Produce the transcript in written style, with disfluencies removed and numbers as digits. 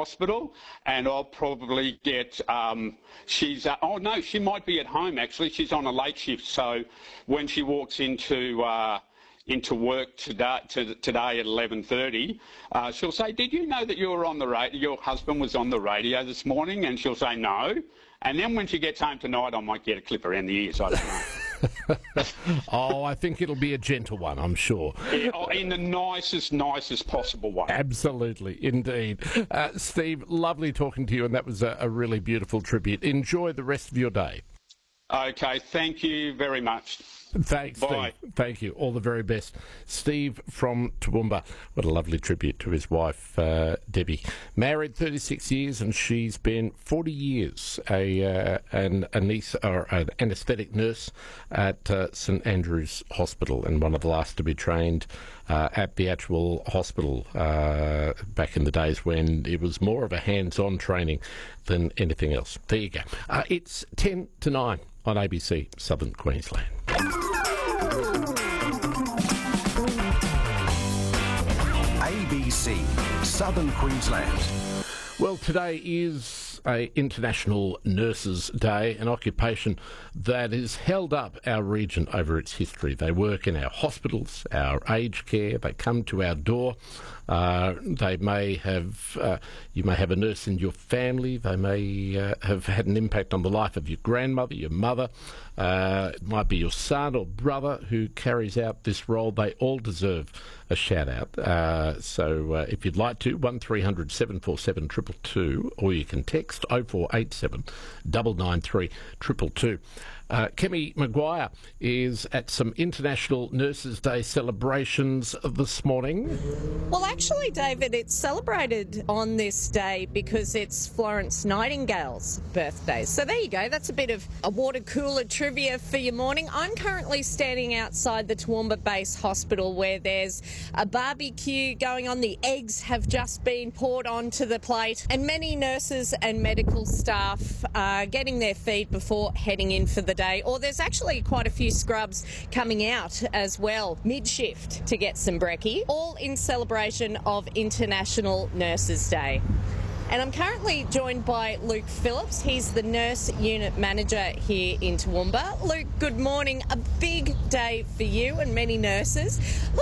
hospital, and I'll probably get, she might be at home actually. She's on a late shift, so when she walks into work today at 11:30, she'll say, "Did you know that you were on the radio? Your husband was on the radio this morning?" And she'll say no. And then when she gets home tonight, I might get a clip around the ears. I don't know. Oh, I think it'll be a gentle one, I'm sure. Yeah, in the nicest possible way. Absolutely, indeed. Steve, lovely talking to you, and that was a really beautiful tribute. Enjoy the rest of your day. Okay, thank you very much. Thanks, Bye. Steve. Thank you. All the very best. Steve from Toowoomba. What a lovely tribute to his wife, Debbie. Married 36 years, and she's been 40 years an anaesthetic nurse at St Andrew's Hospital, and one of the last to be trained at the actual hospital back in the days when it was more of a hands-on training than anything else. There you go. It's 10 to 9 on ABC Southern Queensland. ABC Southern Queensland. Well, today is International Nurses Day, an occupation that has held up our region over its history. They work in our hospitals, our aged care, they come to our door. They may have, you may have a nurse in your family. They may have had an impact on the life of your grandmother, your mother. It might be your son or brother who carries out this role. They all deserve a shout out. So if you'd like to, 1300 747 222, or you can text 0487 993 222. Kemi Maguire is at some International Nurses Day celebrations this morning. Well, actually, David, it's celebrated on this day because it's Florence Nightingale's birthday. So there you go. That's a bit of a water cooler trivia for your morning. I'm currently standing outside the Toowoomba Base Hospital where there's a barbecue going on. The eggs have just been poured onto the plate, and many nurses and medical staff are getting their feed before heading in for the day. Or there's actually quite a few scrubs coming out as well mid-shift to get some brekkie, all in celebration of International Nurses Day. And I'm currently joined by Luke Phillips. He's the Nurse Unit Manager here in Toowoomba. Luke, good morning. A big day for you and many nurses.